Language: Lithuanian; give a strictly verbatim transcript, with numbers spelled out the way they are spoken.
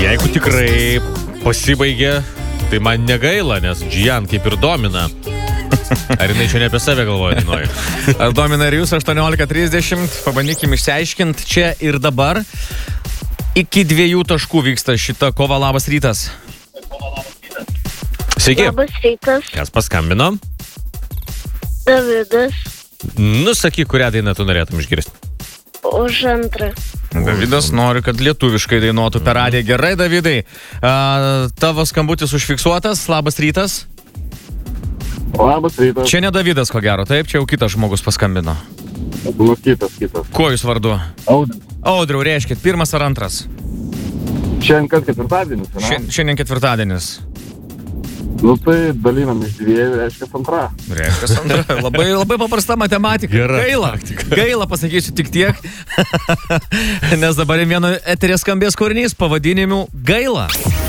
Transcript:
Jeigu tikrai pasibaigė, tai man negaila, nes Gian kaip ir domina. Ar jinai čia ne apie save galvoja, dainuoja? Ar domina ir jūs aštuoniolika trisdešimt? Pabandykim išsiaiškinti čia ir dabar. Iki dviejų taškų vyksta šita kova. Labas rytas. Sveiki. Labas rytas. Kas paskambino? Davidas. Nusakyk, kurią dainą tu norėtum išgirsti. Už antrą. Davidas nori, kad lietuviškai dainuotų per radiją. Gerai, Davidai. A, tavo skambutis užfiksuotas. Labas rytas. Labas rytas. Čia ne Davidas, ko gero. Taip, čia jau kitas žmogus paskambino. Nu, kitas, kitas. Kuo jūs vardu? Audrius. Audriau, reiškia, pirmas ar antras? Šiandien kas ketvirtadienis, ne? Šia, šiandien ketvirtadienis. Nu, tai dalinam iš dviejų, reiškia antra. Reiškia antra. Labai, labai paprasta matematika. Gera Gaila. Gaila, pasakysiu tik tiek. Nes dabar vieno eterė skambės kūrinys pavadinimu Gaila.